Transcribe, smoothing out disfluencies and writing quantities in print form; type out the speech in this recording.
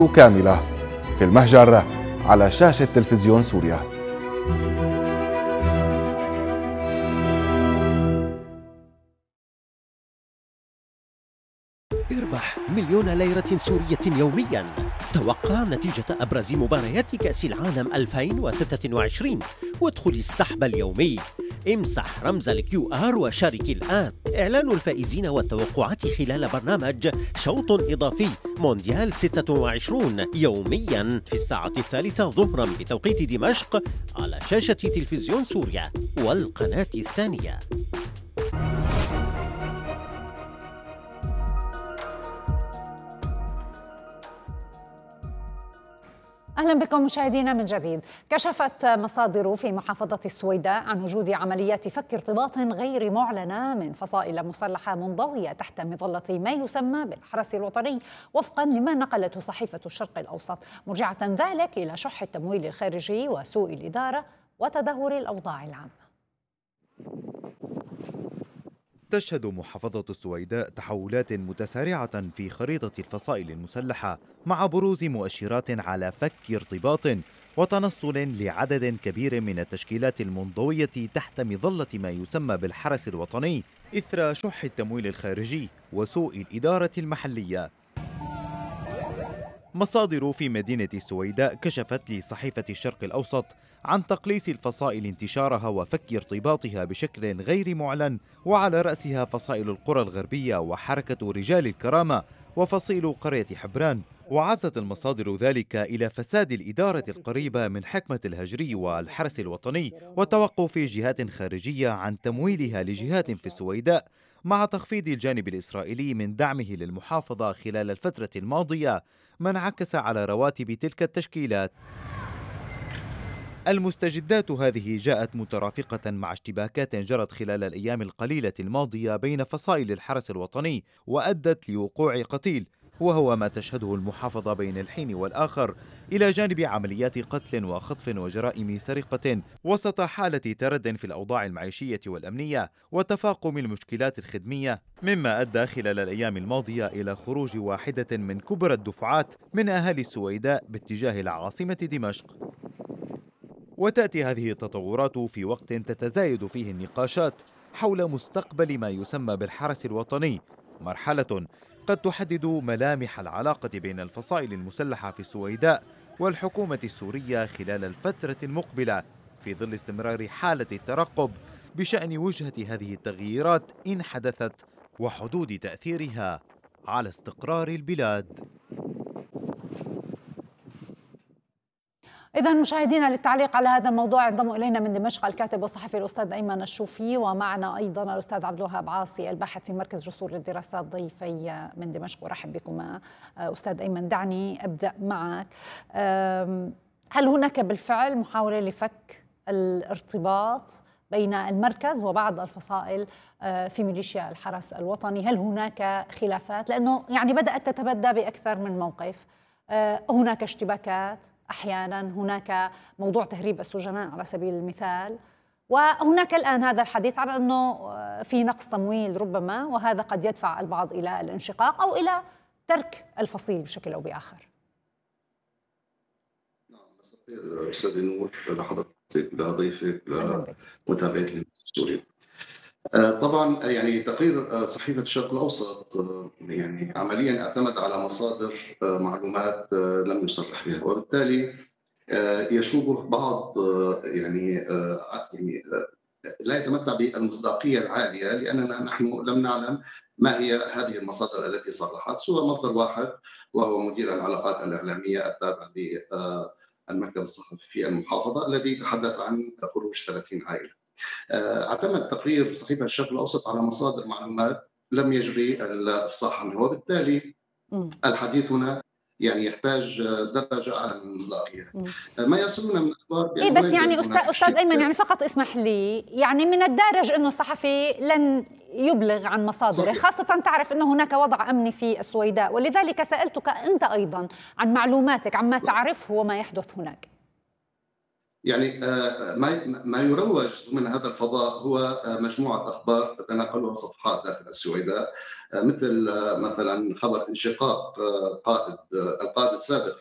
كاملة في المهجر على شاشة تلفزيون سوريا. اربح 1,000,000 ليرة سورية يوميا. توقع نتيجة أبرز مباريات كأس العالم 2026 وادخل السحب اليومي. امسح رمز الQR وشارك الآن. إعلان الفائزين والتوقعات خلال برنامج شوط إضافي مونديال 26 يوميا في الساعة 3 ظهرا بتوقيت دمشق على شاشة تلفزيون سوريا والقناة الثانية. أهلا بكم مشاهدينا من جديد. كشفت مصادر في محافظة السويداء عن وجود عمليات فك ارتباط غير معلنة من فصائل مسلحة منضوية تحت مظلة ما يسمى بالحرس الوطني، وفقا لما نقلته صحيفة الشرق الأوسط، مرجعة ذلك إلى شح التمويل الخارجي وسوء الإدارة وتدهور الأوضاع العامة. تشهد محافظة السويداء تحولات متسارعة في خريطة الفصائل المسلحة، مع بروز مؤشرات على فك ارتباط وتنصل لعدد كبير من التشكيلات المنضوية تحت مظلة ما يسمى بالحرس الوطني، إثر شح التمويل الخارجي وسوء الإدارة المحلية. مصادر في مدينة السويداء كشفت لصحيفة الشرق الأوسط عن تقليص الفصائل انتشارها وفك ارتباطها بشكل غير معلن، وعلى رأسها فصائل القرى الغربية وحركة رجال الكرامة وفصيل قرية حبران. وعزت المصادر ذلك إلى فساد الإدارة القريبة من حكمة الهجري والحرس الوطني وتوقف جهات خارجية عن تمويلها لجهات في السويداء، مع تخفيض الجانب الإسرائيلي من دعمه للمحافظة خلال الفترة الماضية، ما انعكس على رواتب تلك التشكيلات. المستجدات هذه جاءت مترافقة مع اشتباكات جرت خلال الأيام القليلة الماضية بين فصائل الحرس الوطني وأدت لوقوع قتيل، وهو ما تشهده المحافظة بين الحين والآخر، إلى جانب عمليات قتل وخطف وجرائم سرقة، وسط حالة ترد في الأوضاع المعيشية والأمنية وتفاقم المشكلات الخدمية، مما أدى خلال الأيام الماضية إلى خروج واحدة من كبرى الدفعات من أهالي السويداء باتجاه العاصمة دمشق. وتأتي هذه التطورات في وقت تتزايد فيه النقاشات حول مستقبل ما يسمى بالحرس الوطني، مرحلة قد تحدد ملامح العلاقة بين الفصائل المسلحة في السويداء والحكومة السورية خلال الفترة المقبلة، في ظل استمرار حالة الترقب بشأن وجهة هذه التغييرات إن حدثت وحدود تأثيرها على استقرار البلاد. إذا مشاهدينا، للتعليق على هذا الموضوع انضم إلينا من دمشق الكاتب والصحفي الأستاذ أيمن الشوفي، ومعنا أيضا الأستاذ عبد الوهاب عاصي الباحث في مركز جسور للدراسات، ضيفي من دمشق. ورحب بكما. أستاذ أيمن، دعني أبدأ معك. هل هناك بالفعل محاولة لفك الارتباط بين المركز وبعض الفصائل في ميليشيا الحرس الوطني؟ هل هناك خلافات؟ لأنه يعني بدأت تتبدى بأكثر من موقف. هناك اشتباكات أحيانا، هناك موضوع تهريب السجناء على سبيل المثال، وهناك الآن هذا الحديث على أنه في نقص تمويل ربما، وهذا قد يدفع البعض إلى الانشقاق أو إلى ترك الفصيل بشكل أو بآخر. نعم، أستاذ نور، لحضرتك، لضيفك، لمتابعة سوريا. طبعا يعني تقرير صحيفة الشرق الأوسط يعني عمليا اعتمد على مصادر معلومات لم يصرح بها، وبالتالي يشوبه بعض يعني لا يتمتع بالمصداقية العالية، لأننا نحن لم نعلم ما هي هذه المصادر التي صرحت، سوى مصدر واحد وهو مدير العلاقات الإعلامية التابع للمكتب الصحفي في المحافظة، الذي تحدث عن خروج 30 عائلة. اعتمد تقرير صحيفة الشرق الأوسط على مصادر معلومات لم يجري الإفصاح عنها، وبالتالي الحديث هنا يعني يحتاج درجة أعلى من المصداقية. ما يصلنا من أخبار بس يعني أستاذ أيمن، يعني فقط اسمح لي، يعني من الدارج أنه الصحفي لن يبلغ عن مصادره، خاصة تعرف أنه هناك وضع أمني في السويداء، ولذلك سألتك أنت أيضا عن معلوماتك عما تعرفه وما يحدث هناك. يعني ما يروج ضمن هذا الفضاء هو مجموعة أخبار تتناقلها صفحات داخل السويداء، مثل مثلا خبر انشقاق القائد السابق